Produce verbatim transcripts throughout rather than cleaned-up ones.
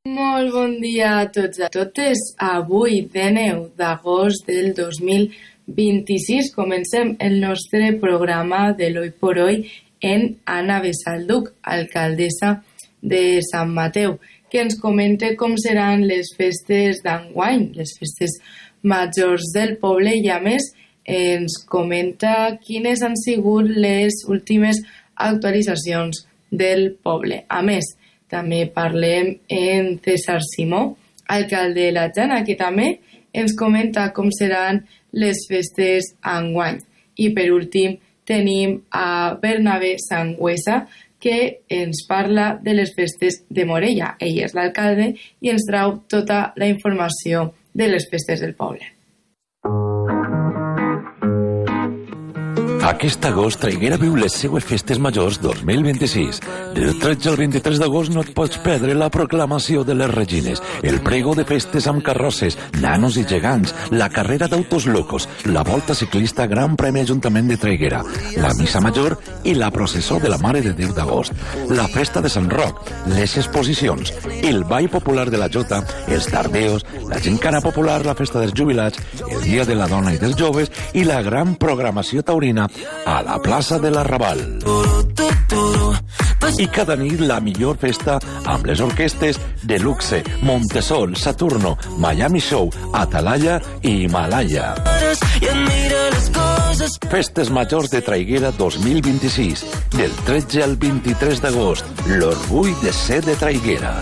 Molt bon dia a tots i a totes. Avui, dinou d'agost del dos mil vint-i-sis, comencem el nostre programa de l'Hoy por Hoy en Anna Besalduc, alcaldessa de Sant Mateu, que ens comenta com seran les festes d'enguany, les festes majors del poble, i a més ens comenta quines han sigut les últimes actualitzacions del poble. A més, també parlem amb César Simó, alcalde de la Jana, que també ens comenta com seran les festes enguany. I per últim tenim a Bernabé Sangüesa, que ens parla de les festes de Morella. Ell és l'alcalde i ens trau tota la informació de les festes del poble. Aquest agost Traiguera viu les seues festes majors dos mil vint-i-sis. Del tretze al vint-i-tres d'agost no et pots perdre la proclamació de les Regines, el prego de festes amb carrosses, nanos i gegants, la carrera d'autos locos, la volta ciclista Gran Premi Ajuntament de Traiguera, la missa major i la processó de la Mare de Déu d'agost, la festa de Sant Roc, les exposicions, el ball popular de la Jota, els tardeos, la gincana popular, la festa dels jubilats, el dia de la dona i dels joves i la gran programació taurina a la plaça de l'Arrabal. I cada nit la millor festa amb les orquestes de Luxe, Montesol, Saturno, Miami Show, Atalaya i Himalaya. Festes majors de Traiguera dos mil vint-i-sis, del tretze al vint-i-tres d'agost, l'orgull de ser de Traiguera.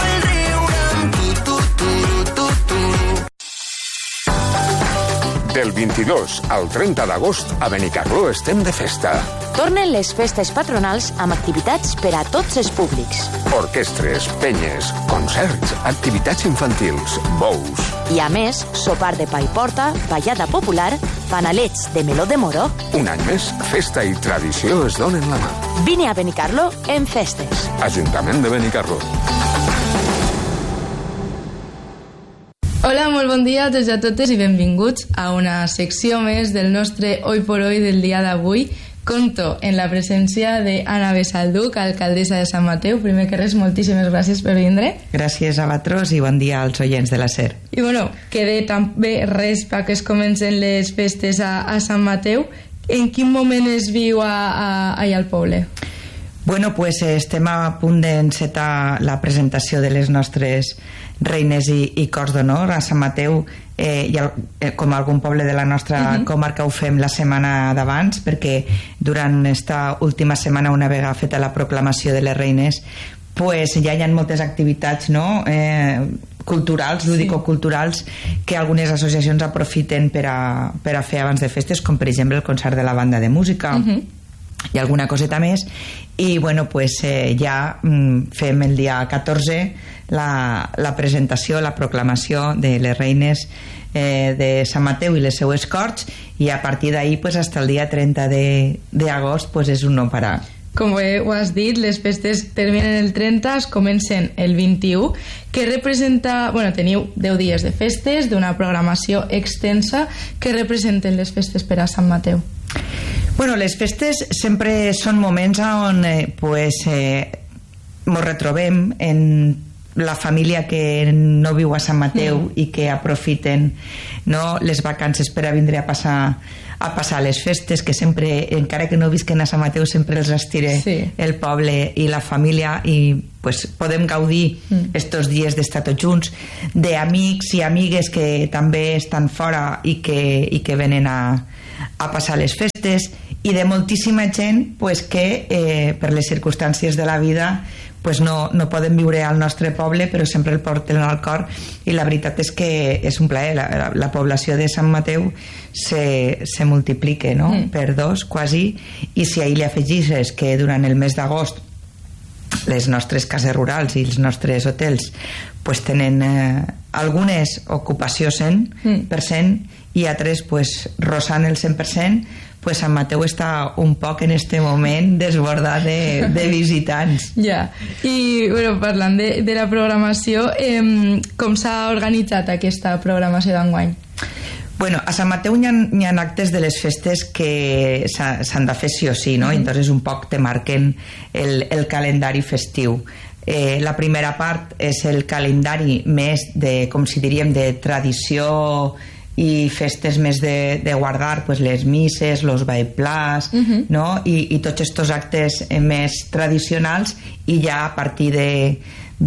Del vint-i-dos al trenta d'agost a Benicarló estem de festa. Tornen les festes patronals amb activitats per a tots els públics. Orquestres, penyes, concerts, activitats infantils, bous. I a més, sopar de pa i porta, ballada popular, panalets de meló de moro. Un any més, festa i tradició es donen la mà. Vine a Benicarló en festes. Ajuntament de Benicarló. Hola, molt bon dia a tots i a totes i benvinguts a una secció més del nostre Hoy por Hoy del dia d'avui. Conto en la presència d'Anna Besalduc, alcaldessa de Sant Mateu. Primer que res, moltíssimes gràcies per vindre. Gràcies a vosaltres i bon dia als oients de la SER. I bueno, queda també res perquè es comencen les festes a, a Sant Mateu. En quin moment es viu a, a, allà al poble? Bueno, pues estem a punt d'encetar la presentació de les nostres reines i, i cors d'honor a Sant Mateu. Eh, i el, eh, com algun poble de la nostra uh-huh. comarca ho fem la setmana d'abans, perquè durant esta última setmana, una vegada feta la proclamació de les reines, pues ja hi ha moltes activitats, no?, eh, culturals, lúdico-culturals, que algunes associacions aprofiten per a, per a fer abans de festes, com per exemple el concert de la banda de música, uh-huh. i alguna coseta més. I bueno, pues eh, ja mm, fem el dia catorze la, la presentació, la proclamació de les reines eh, de Sant Mateu i les seues corts, i a partir d'ahir pues, hasta el dia trenta d'agost pues, és un no parar. Com ho has dit, les festes terminen el trenta, es comencen el vint-i-u, que representa... Bueno, teniu deu dies de festes, d'una programació extensa. Què representen les festes per a Sant Mateu? Bueno, les festes sempre són moments on eh, pues, eh, mos retrobem en la família que no viu a Sant Mateu mm. i que aprofiten, no, les vacances per a vindre a passar a passar les festes, que sempre, encara que no visquen a Sant Mateu, sempre els estire sí. el poble i la família, i pues, podem gaudir mm. estos dies d'estar tots junts, d'amics i amigues que també estan fora i que, i que venen a, a passar les festes, i de moltíssima gent pues, que eh, per les circumstàncies de la vida pues no, no poden viure al nostre poble, però sempre el porten al cor, i la veritat és que és un plaer. La, la, la població de Sant Mateu se, se multiplica, no? mm. per dos quasi, i si ahir li afegisses que durant el mes d'agost les nostres cases rurals i els nostres hotels pues, tenen eh, algunes ocupació cent per cent mm. i altres pues, rosant el cent per cent, pues Sant Mateu està un poc en este moment desbordat de, de visitants. Ja, i bueno, parlant de, de la programació, eh, com s'ha organitzat aquesta programació d'enguany? Bueno, a Sant Mateu hi ha, hi ha actes de les festes que s'han de fer sí o sí, no? Mm-hmm. Entonces un poc te marquen el, el calendari festiu. Eh, la primera part és el calendari més de, com si diríem, de tradició i festes més de, de guardar, pues, les misses, los baiplars, uh-huh. no? I, i tots estos actes més tradicionals, i ja a partir de,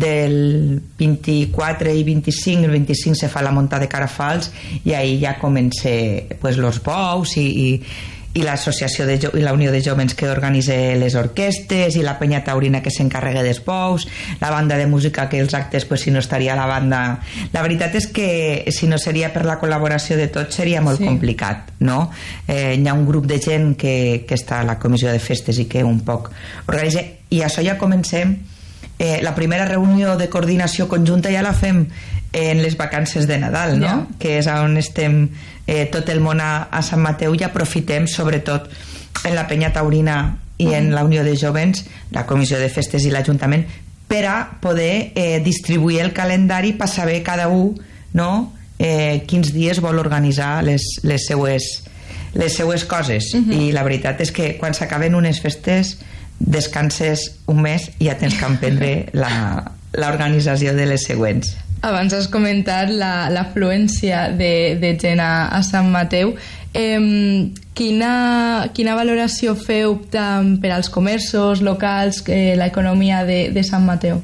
del vint-i-quatre i vint-i-cinc, el vint-i-cinc se fa la monta de carafals, i ahí ja comença, pues, los bous i, i i l'associació de jo- i la Unió de Jóvens que organitza les orquestes, i la penya taurina que s'encarrega dels bous, la banda de música que els actes, pues, si no estaria la banda... La veritat és que si no seria per la col·laboració de tots seria molt sí. complicat, no? Eh, hi ha un grup de gent que, que està a la comissió de festes i que un poc organitza, i això ja comencem. Eh, la primera reunió de coordinació conjunta ja la fem en les vacances de Nadal, no? Yeah. Que és on estem eh, tot el món a, a Sant Mateu, i aprofitem sobretot en la penya taurina i uh-huh. en la Unió de Jóvens, la comissió de festes i l'Ajuntament, per a poder eh, distribuir el calendari per saber cada un, no? eh, quins dies vol organitzar les, les seues les seues coses, uh-huh. i la veritat és que quan s'acaben unes festes descanses un mes i ja tens que emprendre la, l'organització de les següents. Abans has comentat la, l'afluència de, de gent a, a Sant Mateu. Eh, quina, quina valoració feu tant per als comerços locals, eh, l'economia de, de Sant Mateu?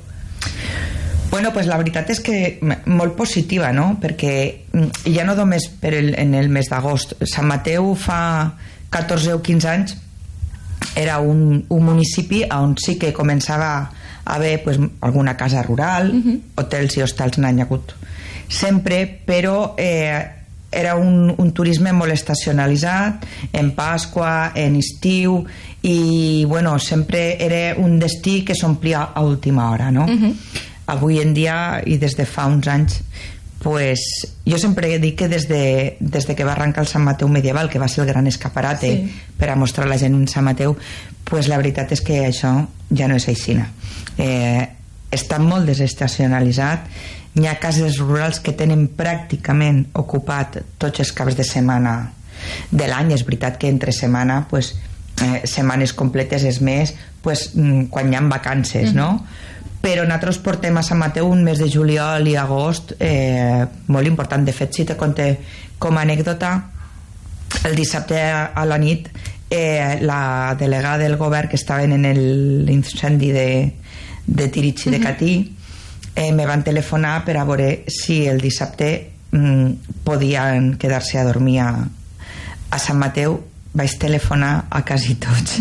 Bueno, pues la veritat és que molt positiva, no? Perquè ja no només per el, en el mes d'agost. Sant Mateu fa catorze o quinze anys era un, un municipi on sí que començava a haver, pues, alguna casa rural, uh-huh. hotels i hostals n'han hagut sempre, però eh, era un, un turisme molt estacionalitzat, en Pasqua, en estiu, i bueno, sempre era un destí que s'omplia a última hora, no? Uh-huh. Avui en dia, i des de fa uns anys, pues, jo sempre dic que des de, des de que va arrencar el Sant Mateu medieval, que va ser el gran escaparate sí. per a mostrar a la gent un Sant Mateu, pues la veritat és que això ja no és aixina. Eh, està molt desestacionalitzat. Hi ha cases rurals que tenen pràcticament ocupat tots els caps de setmana de l'any. És veritat que entre setmana, pues, eh, setmanes completes és més, pues, quan hi ha vacances, mm-hmm. no? Però nosaltres portem a Sant Mateu un mes de juliol i agost eh, molt important. De fet, si te conté com a anècdota, el dissabte a la nit eh, la delegada del govern que estaven en l'incendi de, de Tiritx i de Catí eh, me van telefonar per a veure si el dissabte mm, podien quedar-se a dormir a, a Sant Mateu. Vaig telefonar a quasi tots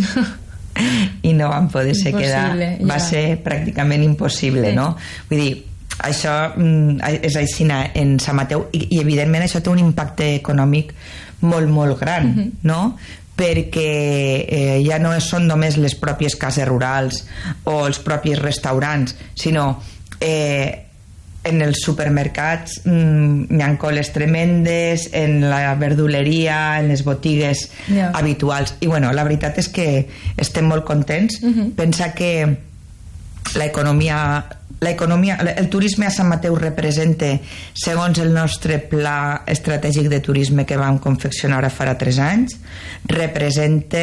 i no van poder ser quedar, va ja. ser pràcticament impossible, sí. no? Vull dir, això mm, és així en Sant Mateu, i, i evidentment això té un impacte econòmic molt, molt gran, uh-huh. no? Perquè eh, ja no són només les pròpies cases rurals o els propis restaurants, sinó eh, en els supermercats mmm, hi ha coles tremendes, en la verduleria, en les botigues yeah. habituals, i bueno, la veritat és que estem molt contents. Uh-huh. Pensa que l'economia, l'economia, el turisme a Sant Mateu representa, segons el nostre pla estratègic de turisme que vam confeccionar ara farà tres anys, representa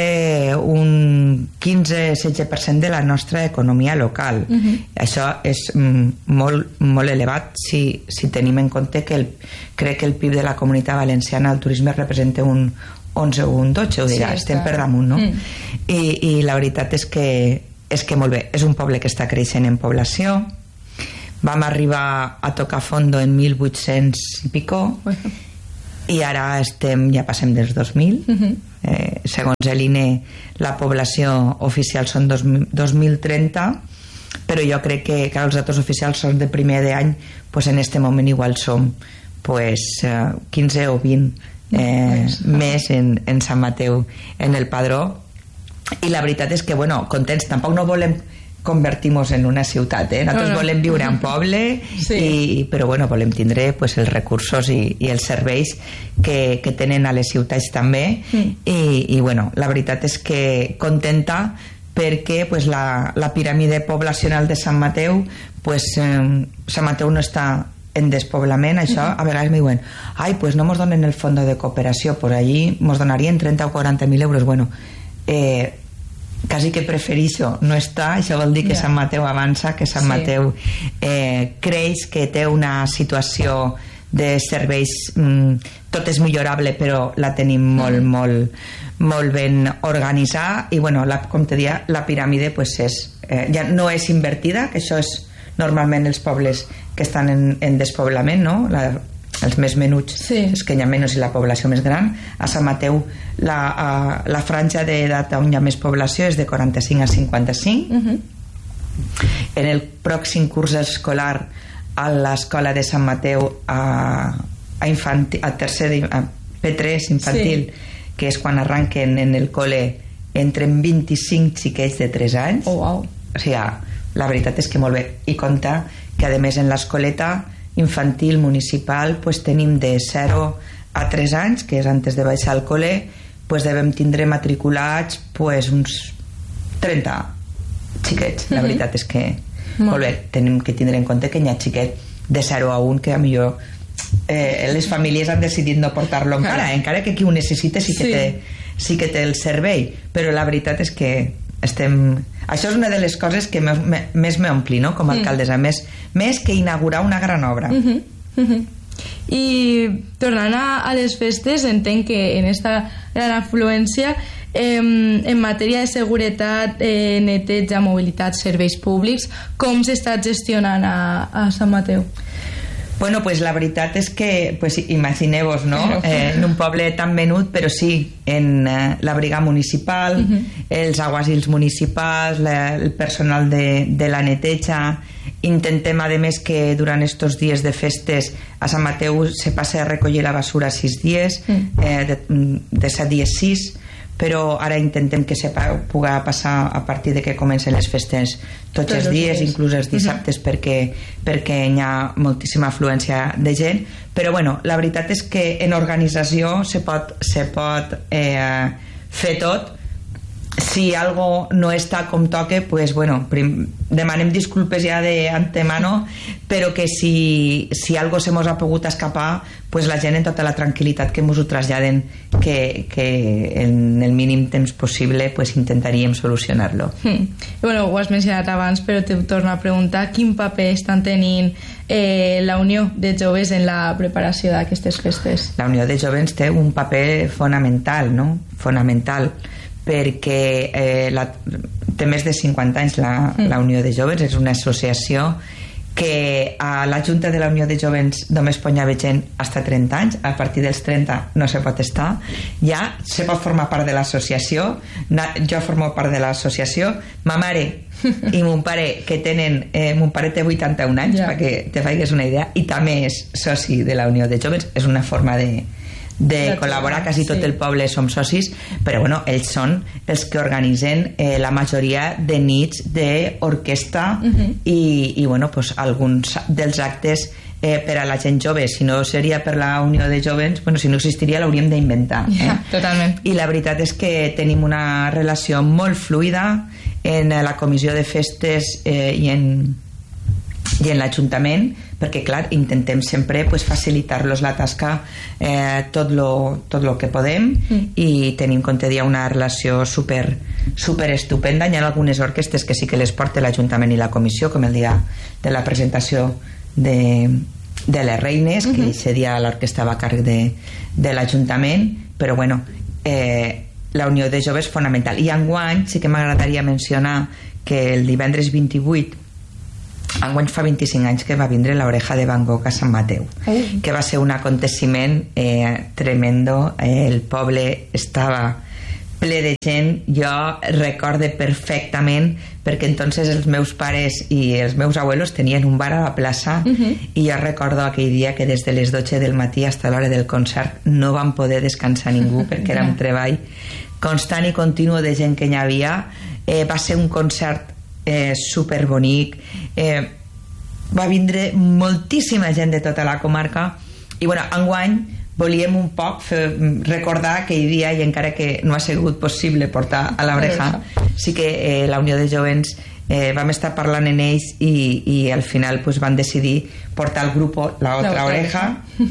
un quinze a setze per cent de la nostra economia local. Uh-huh. Això és mm, molt, molt elevat si, si tenim en compte que el, crec que el P I B de la Comunitat Valenciana, el turisme representa un onze o un dotze, ho dirà, sí, estem per damunt, no? Mm. I, I la veritat és que és que molt bé, és un poble que està creixent en població. Vam arribar a tocar fondo en mil vuit-cents i pico, bueno. i ara estem, ja passem dels dos mil. Uh-huh. eh, segons l'I N E, la població oficial són dos mil trenta, però jo crec que, que els datos oficials són de primer d'any, pues en este moment igual som pues, quinze o vint eh, pues, més en, en Sant Mateu en el padró. I la veritat és que, bueno, contents, tampoc no volem convertir-nos en una ciutat, eh? Nosaltres no, no. volem viure en poble, sí. i, però bueno, volem tindre pues, els recursos i, i els serveis que, que tenen a les ciutats també, mm. i, i bueno, la veritat és que contenta perquè pues, la, la piràmide poblacional de Sant Mateu, pues, eh, Sant Mateu no està en despoblament, això a vegades me diuen, ai, pues no mos donen el fons de cooperació, pues allí mos donarien trenta o quaranta mil euros. Bueno, eh, quasi que prefereixo no estar. Això vol dir que yeah. Sant Mateu avança, que Sant sí. Mateu eh, creix, que té una situació de serveis, mm, tot és millorable, però la tenim molt, mm. molt, molt ben organitzada. I bueno, la, com te deia, la piràmide pues és, eh, ja no és invertida, que això és normalment els pobles que estan en, en despoblament, no? La, els més menuts, sí. és que hi ha menys i la població més gran. A Sant Mateu la, a, la franja d'edat on hi ha més població és de quaranta-cinc a cinquanta-cinc. Uh-huh. En el pròxim curs escolar a l'escola de Sant Mateu a, a, infantil, a tercer a P tres infantil, sí. que és quan arranquen en el col·le, entren vint-i-cinc xiquets de tres anys. Oh, wow. O sigui, la veritat és que molt bé. I compta que a més en l'escoleta infantil municipal pues, tenim de zero a tres anys, que és antes de baixar al col·le, pues, devem tindre matriculats pues, uns trenta xiquets. La veritat és que molt, molt bé, tenim que tindre en compte que hi ha xiquet de zero a un que a millor eh, les famílies han decidit no portar-lo encara, eh? Encara que qui ho necessita sí que, sí. Té, sí que té el servei, però la veritat és que estem... Això és una de les coses que me, me, més m'ompli, no? Com a alcaldessa, mm. més, més que inaugurar una gran obra. Uh-huh. Uh-huh. I tornant a, a les festes, entenc que en esta gran afluència eh, en matèria de seguretat, eh, neteja, mobilitat, serveis públics, com s'està gestionant a, a Sant Mateu? Bueno, pues la veritat és que pues, imagineu-vos, no? Eh, en un poble tan menut, però sí, en eh, la brigada municipal, uh-huh. els aguasils municipals, la, el personal de, de la neteja. Intentem, a més, que durant estos dies de festes a Sant Mateu se passe a recollir la basura sis dies, uh-huh. eh, de, de set dies sis, però ara intentem que se pugui passar a partir de que comencen les festes tots, tots els dies, dies, inclús els dissabtes, uh-huh. perquè, perquè hi ha moltíssima afluència de gent. Però bueno, la veritat és que en organització se pot, se pot eh, fer tot. Si algo no està com toque, pues bueno, prim, demanem disculpes ja d'antemano, però que si, si algo se mos ha pogut escapar, pues la gent en tota la tranquil·litat que mos ho traslladen, que, que en el mínim temps possible pues intentaríem solucionar-lo. Mm. Bueno, ho has mencionat abans, però te torno a preguntar quin paper estan tenint eh, la Unió de Joves en la preparació d'aquestes festes? La Unió de Joves té un paper fonamental, no? Fonamental, perquè eh, la, té més de cinquanta anys la, mm. la Unió de Joves. És una associació que a la Junta de la Unió de Joves només pot haver gent fins a trenta anys. A partir dels trenta no se pot estar. Ja se pot formar part de l'associació. Jo formo part de l'associació. Ma mare i mon pare, que tenen eh, mon pare té vuitanta-un anys, yeah. perquè te faigues una idea, i també és soci de la Unió de Joves. És una forma de de col·laborar, quasi tot sí. el poble som socis, però bueno, ells són els que organitzen eh, la majoria de nits d'orquestra uh-huh. i, i bueno, pues, alguns dels actes eh, per a la gent jove. Si no seria per la Unió de Joves, bueno, si no existiria l'hauríem d'inventar. Eh? Yeah, totalment. I la veritat és que tenim una relació molt fluida en la comissió de festes eh, i en i en l'Ajuntament, perquè clar, intentem sempre pues, facilitar-los la tasca eh, tot lo, tot lo que podem mm. i tenim, com te dia, una relació super, super estupenda. Hi ha algunes orquestes que sí que les porta l'Ajuntament i la comissió, com el dia de la presentació de, de les Reines, mm-hmm. que aquest dia l'orquestra va a càrrec de, de l'Ajuntament, però bueno, eh, la Unió de Joves és fonamental. I enguany sí que m'agradaria mencionar que el divendres vint-i-vuit, enguany fa vint-i-cinc anys que va vindre l'Oreja de Van Gogh a Sant Mateu, uh. que va ser un aconteciment eh, tremendo. Eh, el poble estava ple de gent. Jo recorde perfectament, perquè entonces els meus pares i els meus abuelos tenien un bar a la plaça, uh-huh. i jo recordo aquell dia que des de les dotze del matí fins a l'hora del concert no van poder descansar ningú, perquè era un treball constant i continu de gent que hi havia. Eh, va ser un concert Eh, super bonic, eh, va vindre moltíssima gent de tota la comarca i bueno, enguany volíem un poc fer, recordar aquell dia, i encara que no ha sigut possible portar a l'Oreja, sí que eh, la Unió de Joves eh, vam estar parlant en ells i, i al final pues, van decidir portar al grup la otra oreja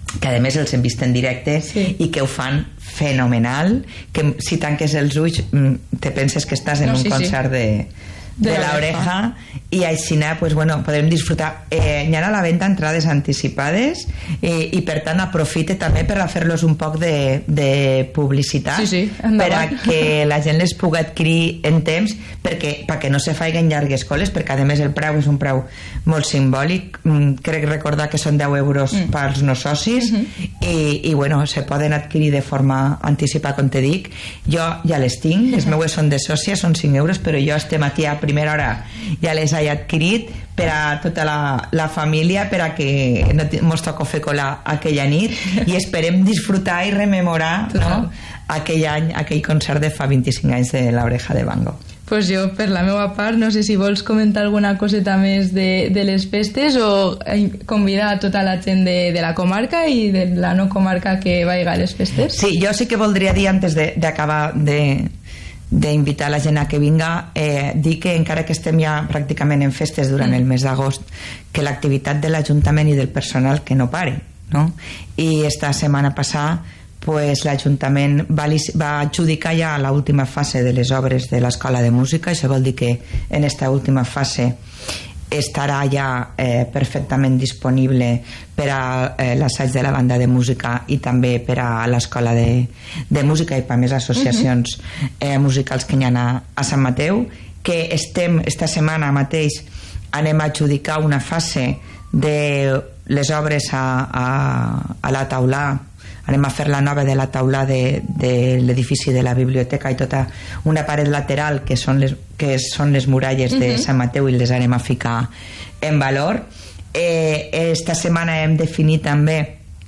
que a més els hem vist en directe sí. i que ho fan fenomenal, que si tanques els ulls te penses que estàs en no, un sí, concert sí. de de, de la oreja i així pues, bueno, podrem disfrutar. Eh, hi ha a la venda entrades anticipades eh, i per tant aprofite també per a fer-los un poc de, de publicitat sí, sí, per a que la gent les pugui adquirir en temps perquè, perquè no se faiguen llargues coles, perquè a més el preu és un preu molt simbòlic, mm, crec recordar que són deu euros mm. pels no socis mm-hmm. i, i bueno, se poden adquirir de forma anticipada, com te dic. Jo ja les tinc, les meues són de sòcia, són cinc euros, però jo estem aquí a primera hora ja les he adquirit per a tota la, la família, per a que no mos toca fer cola aquella nit i esperem disfrutar i rememorar no? aquell any, aquell concert de fa vint-i-cinc anys de l'Oreja de Van Gogh. Pues jo, per la meva part, no sé si vols comentar alguna coseta més de, de les festes o convidar a tota la gent de, de la comarca i de la no comarca que vaiga a les festes. Sí, jo sí que voldria dir, antes d'acabar de, d'invitar la gent a que vinga, eh, dir que encara que estem ja pràcticament en festes durant mm. el mes d'agost, que l'activitat de l'Ajuntament i del personal que no pare, no? I esta setmana passada pues, l'Ajuntament va, va adjudicar ja l'última fase de les obres de l'Escola de Música. Això vol dir que en esta última fase estarà ja eh, perfectament disponible per a eh, l'assaig de la banda de música i també per a l'escola de, de música i per més associacions uh-huh. eh, musicals que hi ha a, a Sant Mateu, que estem esta setmana mateix anem a adjudicar una fase de les obres a, a, a la taulà. Anem a fer la nova de la taulà de, de l'edifici de la biblioteca i tota una paret lateral que són les, que són les muralles de Sant Mateu i les anem a ficar en valor. Eh, esta setmana hem definit també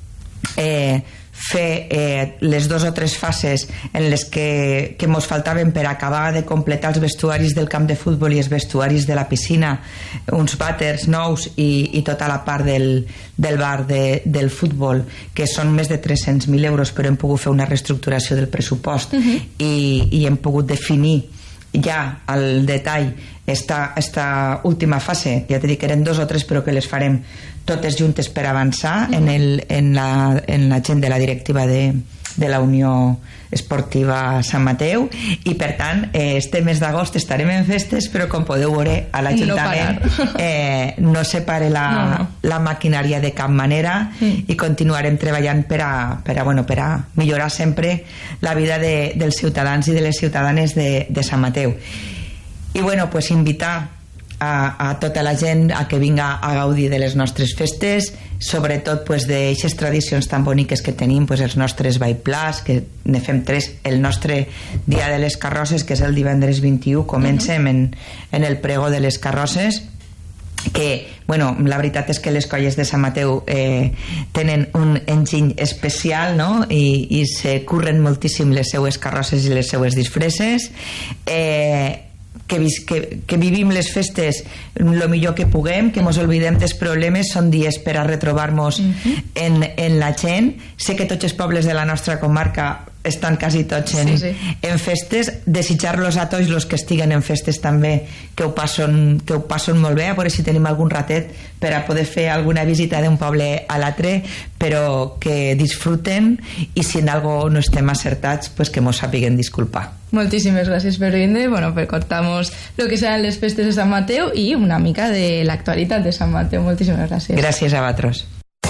eh, fer eh, les dos o tres fases en les que, que mos faltaven per acabar de completar els vestuaris del camp de futbol i els vestuaris de la piscina, uns vàters nous i, i tota la part del, del bar de, del futbol, que són més de tres-cents mil euros, però hem pogut fer una reestructuració del pressupost uh-huh. i, i hem pogut definir ja al detall esta, esta última fase. Ja t'he dit que eren dos o tres, però que les farem totes juntes per avançar uh-huh. en, el, en, la, en la gent de la directiva de, de la Unió Esportiva Sant Mateu, i per tant eh, este mes d'agost estarem en festes, però com podeu veure a l'Ajuntament no, eh, no se pare la, no, no. la maquinària de cap manera mm. i continuarem treballant per a, per a, bueno, per a millorar sempre la vida de, dels ciutadans i de les ciutadanes de, de Sant Mateu. I bueno, pues invitar a, a tota la gent a que vinga a gaudir de les nostres festes, sobretot pues, d'eixes tradicions tan boniques que tenim, pues, els nostres baiplars, que ne fem tres. El nostre dia de les carrosses, que és el divendres vint-i-u, comencem en, en el pregó de les carrosses, que, bueno, la veritat és que les colles de Sant Mateu eh, tenen un enginy especial, no? I, i se curren moltíssim les seues carrosses i les seues disfresses. Eh, Que, que, que vivim les festes el millor que puguem, que mos oblidem dels problemes, són dies per a retrobar-nos uh-huh. en, en la gent. Sé que tots els pobles de la nostra comarca estan quasi tots en, sí, sí. en festes. Desitjar-los a tots els que estiguen en festes també que ho passen, que ho passen molt bé, a veure si tenim algun ratet per a poder fer alguna visita d'un poble a l'altre, però que disfruten, i si en algo no estem acertats, pues que mos sàpiguen disculpar. Moltíssimes gràcies per vindre, bueno, per contar-nos el que seran les festes de Sant Mateu i una mica de l'actualitat de Sant Mateu. Moltíssimes gràcies. Gràcies a vosaltres.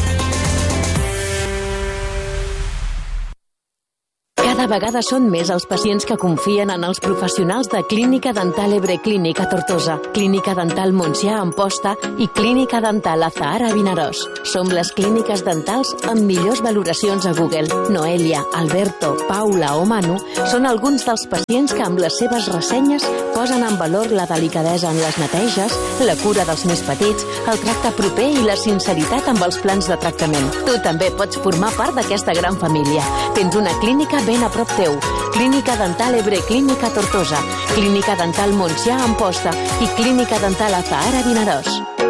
Cada vegada són més els pacients que confien en els professionals de Clínica Dental Ebre Clínica Tortosa, Clínica Dental Montsià Amposta i Clínica Dental Azahara Vinaròs. Som les clíniques dentals amb millors valoracions a Google. Noelia, Alberto, Paula o Manu són alguns dels pacients que amb les seves ressenyes posen en valor la delicadesa en les neteges, la cura dels més petits, el tracte proper i la sinceritat amb els plans de tractament. Tu també pots formar part d'aquesta gran família. Tens una clínica ben a prop teu. Clínica Dental Ebre Clínica Tortosa, Clínica Dental Montsià Amposta i Clínica Dental Azahara Vinaròs.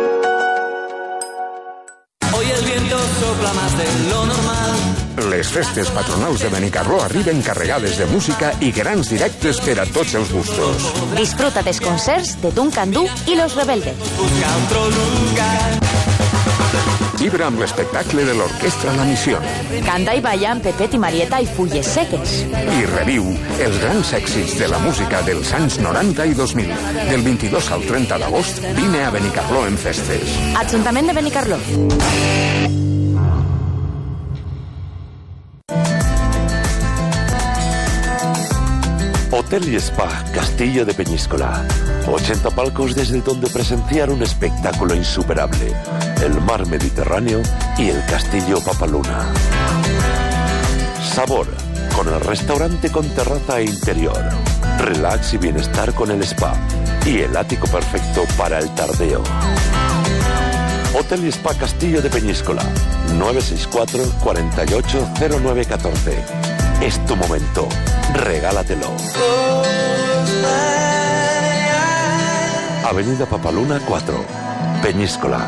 Hoy el viento sopla más de lo normal. Les festes patronals de Benicarló arriben carregades de música i grans directes per a tots els gustos. Disfruta dels concerts de Duncan Du i Los Rebeldes. Busca otro lugar. vibra amb l'espectacle de l'Orquestra La Misión. Canta i balla amb Pepet i Marieta i Fulles Seques. I reviu els grans èxits de la música dels anys noranta i dos mil. Del vint-i-dos al trenta d'agost, vine a Benicarló en festes. Ajuntament de Benicarló. Hotel y Spa Castillo de Peñíscola. ochenta palcos desde donde presenciar un espectáculo insuperable. El mar Mediterráneo y el Castillo Papaluna. Sabor, con el restaurante con terraza e interior. Relax y bienestar con el spa. Y el ático perfecto para el tardeo. Hotel y Spa Castillo de Peñíscola. nueve seis cuatro, cuatro ocho, cero nueve uno cuatro. Es tu momento. Regálatelo. Avenida Papaluna cuatro, Peñíscola.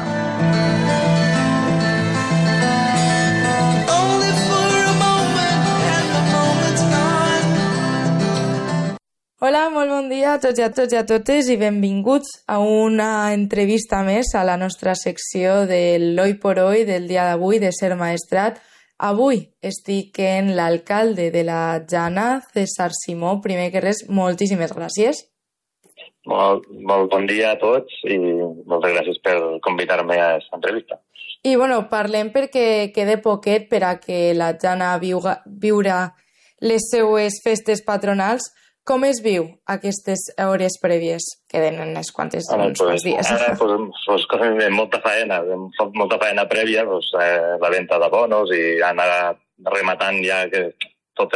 Hola, molt bon dia a tots i a tots i a totes i benvinguts a una entrevista més a la nostra secció de l'Hoy por Hoy del dia d'avui de Ser Maestrat. Avui estic en l'alcalde de la Jana, César Simó. Primer que res, moltíssimes gràcies. Molt, molt bon dia a tots i moltes gràcies per convidar-me a aquesta entrevista. I bueno, parlem perquè queda poquet per a que la Jana viuga, viurà les seues festes patronals. Com es viu aquestes hores prèvies? Queden unes quantes, Ara, uns pues, quants dies. Ara, pues, pues, pues, molta feina, molta feina prèvia, pues, eh, la venda de bonos i anar rematant ja que tots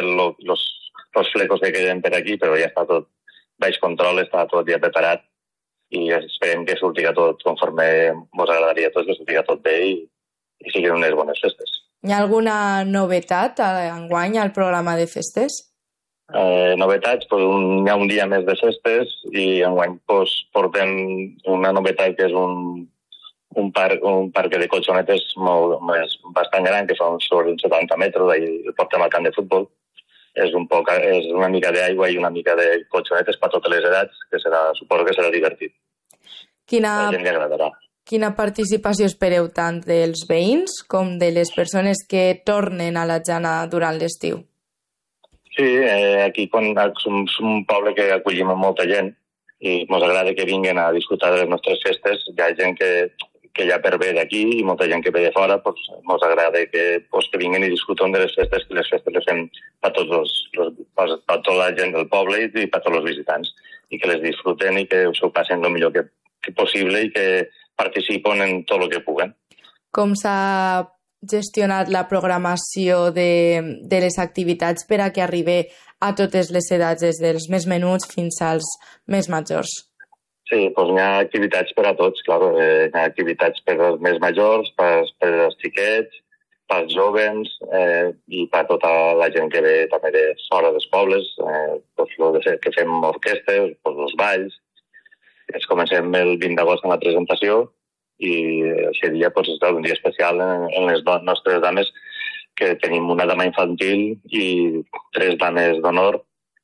els flecos que queden per aquí, però ja està tot baix control, està tot ja preparat i esperem que surti tot conforme ens agradaria a tots, que surti tot bé i, i siguin unes bones festes. Hi ha alguna novetat enguany al programa de festes? Eh, novetats, pues, un, hi ha un dia més de festes i enguany pues, portem una novetat que és un, un, parc, un parc de colxonetes molt, més, bastant gran, que fa uns setanta metres, i el portem al camp de futbol. És, un poc, és una mica d'aigua i una mica de colxonetes per totes les edats, que serà, suposo que serà divertit. Quina, la gent li agradarà. Quina participació espereu tant dels veïns com de les persones que tornen a la Jana durant l'estiu? Sí, eh, aquí quan som, som un poble que acollim molta gent i ens agrada que vinguin a disfrutar de les nostres festes. Hi ha gent que, que ja per bé d'aquí i molta gent que ve de fora, pues, ens agrada que, pues, que vinguin i disfruten de les festes, que les festes les fem per tots els, els, per tota la gent del poble i, i per tots els visitants, i que les disfruten i que s'ho passen el millor que, que possible i que participen en tot el que puguen. Com s'ha gestionat la programació de, de les activitats per a que arribi a totes les edats, des dels més menuts fins als més majors? Sí, doncs hi ha activitats per a tots, clar. Eh, hi ha activitats per als més majors, per, per als xiquets, per als joves eh, i per a tota la gent que ve també de fora dels pobles, eh, doncs, que fem orquestes, doncs, els balls. Ens comencem el vint d'agost amb la presentació i aquest dia pues, és un dia especial en, en les nostres dames, que tenim una dama infantil i tres dames d'honor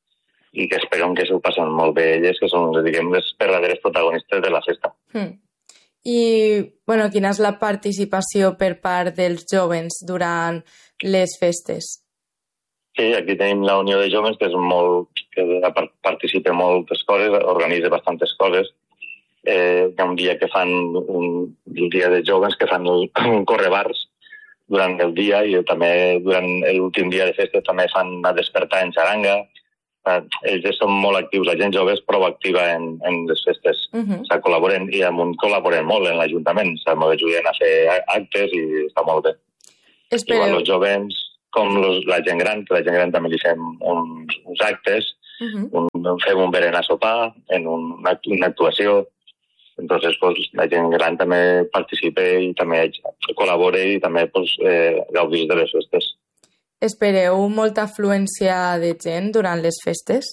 i que esperem que s'ho passen molt bé elles, que són, diguem, les verdaderes protagonistes de la festa. Mm. I, bueno, quina és la participació per part dels joves durant les festes? Sí, aquí tenim la Unió de Joves, que és molt, que participa en moltes coses, organitza bastantes coses. Eh, hi ha un dia que fan, un, un dia de joves que fan el, un correbars durant el dia i també durant l'últim dia de festa també fan a despertar en xaranga. Eh, ells són molt actius, la gent jove és prou activa en, en les festes. Uh-huh. O sigui, col·laboren i amunt col·laboren molt en l'Ajuntament, o sigui, ens ajuden a fer actes i està molt bé. Espereu. Igual els joves com los, la gent gran, que la gent gran també li fem uns, uns actes, uh-huh. un, fem un berenar sopar en un, una actuació. Entonces, pues, la gent gran també participa i també col·labora i també pues, eh, gaudís de les festes. Espereu molta afluència de gent durant les festes?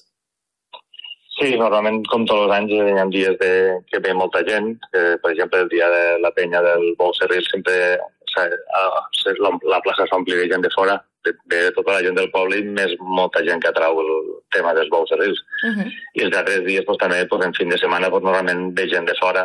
Sí, normalment, com tots els anys, hi ha dies de, que ve molta gent. Que, per exemple, el dia de la penya del Bou Serril sempre la, la plaça s'ompli de gent de fora, de, de tota la gent del poble i més molta gent que atrau el tema dels Bous Serrils. Uh-huh. I els altres dies pues, també pues, en fin de setmana pues, normalment ve gent de fora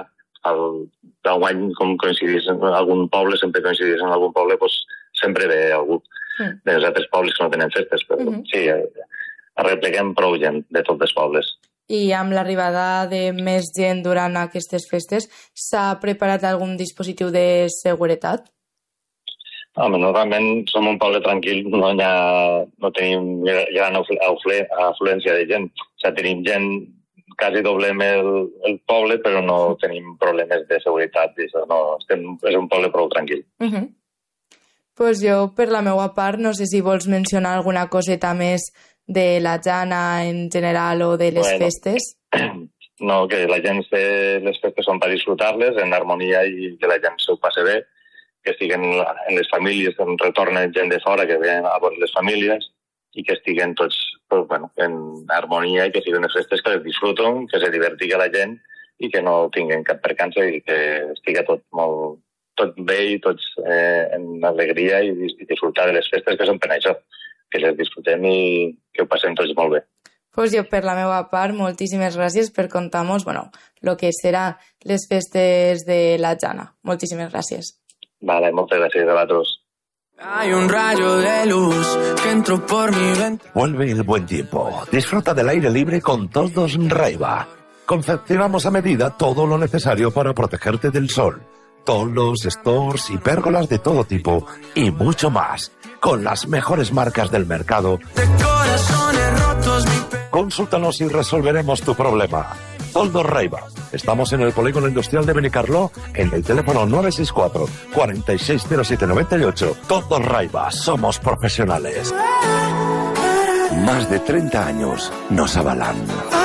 d'enguany, com coincidís en algun poble, sempre coincidís en algun poble, doncs sempre ve algú mm. dels altres pobles que no tenen festes, però mm -hmm. sí, arrepleguem prou gent de tots els pobles. I amb l'arribada de més gent durant aquestes festes, s'ha preparat algun dispositiu de seguretat? Home, normalment som un poble tranquil, no, ha, no tenim gran afluència de gent. O sigui, tenim gent, quasi doblem el, el poble, però no tenim problemes de seguretat. No, estem, és un poble prou tranquil. Uh -huh. Pues jo, per la meva part, no sé si vols mencionar alguna coseta més de la Jana en general o de les bueno, festes. No, que la gent té les festes són per disfrutar-les en harmonia i que la gent s'ho passi bé, que estiguen en les famílies, que retornen gent de fora, que venen a veure les famílies i que estiguen tots pues, bueno, en harmonia i que siguin unes festes que les disfruten, que se divertigui la gent i que no tinguin cap percança i que estigui tot molt tot bé i tots eh, en alegria i, i disfrutar de les festes que són per això, que les disfrutem i que ho passem tots molt bé. Pues jo, per la meva part, moltíssimes gràcies per contar-nos, bueno, el que serà les festes de la Jana. Moltíssimes gràcies. Vale, muchas gracias a vosotros. Hay un rayo de luz que entró por mi ventana. Vuelve el buen tiempo. Disfruta del aire libre con Toldos Raiva. Confeccionamos a medida todo lo necesario para protegerte del sol. Toldos, stores y pérgolas de todo tipo y mucho más. Con las mejores marcas del mercado. De corazones rotos, mi pe... Consúltanos y resolveremos tu problema. Toldos Raiva. Estamos en el Polígono Industrial de Benicarló en el teléfono nueve seis cuatro, cuatro seis cero siete nueve ocho. Toldos Raiva. Somos profesionales. Más de treinta años nos avalan.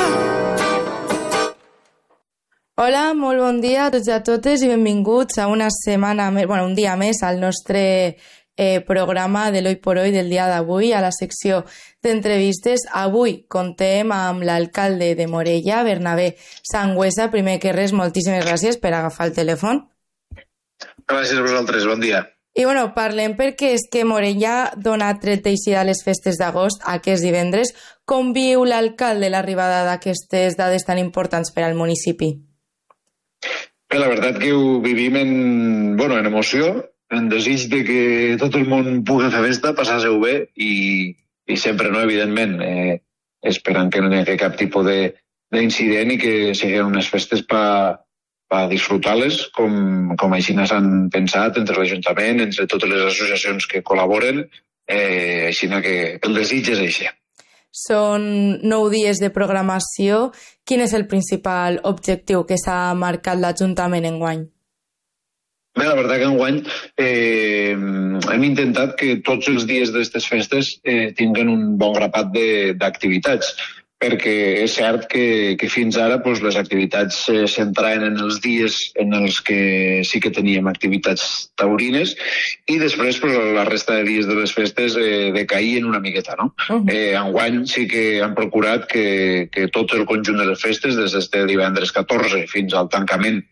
Hola, molt bon dia a tots i a totes i benvinguts a una setmana més, bueno, un dia més al nostre eh, programa de l'Hoy por Hoy del dia d'avui, a la secció d'entrevistes. Avui contem amb l'alcalde de Morella, Bernabé Sangüesa. Primer que res, moltíssimes gràcies per agafar el telèfon. Gràcies a vosaltres, bon dia. I bueno, parlem perquè és que Morella dona tret d'eixida a les festes d'agost aquest divendres. Com viu l'alcalde l'arribada d'aquestes dades tan importants per al municipi? Bé, la veritat que ho vivim en, bueno, en emoció, en desig de que tot el món pugui fer festa, passar-se-ho bé i, i sempre, no, evidentment, eh, esperant que no hi hagi cap tipus d'incident i que siguin unes festes per pa disfrutar-les com, com així s'han pensat entre l'Ajuntament, entre totes les associacions que col·laboren, eh, així que el desig és així. Són nou dies de programació. Quin és el principal objectiu que s'ha marcat l'Ajuntament enguany? Bé, la veritat que enguany eh, hem intentat que tots els dies d'aquestes festes eh, tinguin un bon grapat d'activitats, perquè és cert que, que fins ara doncs, les activitats eh, s'entraven en els dies en els que sí que teníem activitats taurines i després doncs, la resta de dies de les festes eh, decaïen una miqueta, no? Uh-huh. eh, enguany sí que han procurat que, que tot el conjunt de les festes, des d'este divendres catorze fins al tancament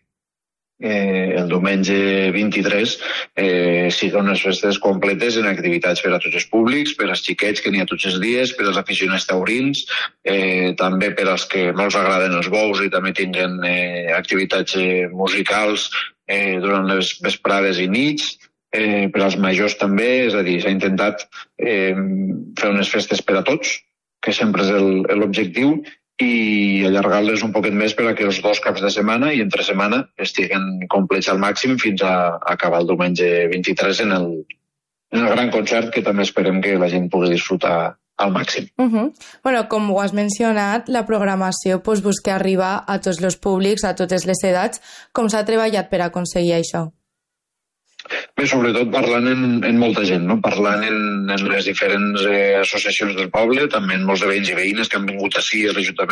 Eh, el diumenge vint-i-tres eh, siguin unes festes completes en activitats per a tots els públics, per als xiquets que n'hi ha tots els dies, per als aficionats taurins, eh, també per als que molts agraden els bous i també tinguen eh, activitats eh, musicals eh, durant les vesprades i nits, eh, per als majors també, és a dir, s'ha intentat eh, fer unes festes per a tots, que sempre és l'objectiu, i allargar-les un poquet més per a que els dos caps de setmana i entre setmana estiguen complets al màxim fins a acabar el diumenge vint-i-tres en el, en el gran concert que també esperem que la gent pugui disfrutar al màxim. Uh -huh. Bueno, com ho has mencionat, la programació pues, busca arribar a tots els públics, a totes les edats. Com s'ha treballat per aconseguir això? Bé, sobretot parlant en, en molta gent, no? Parlant en, en les diferents eh, associacions del poble, també en molts de veïns i veïnes que han vingut ací a l'Ajuntament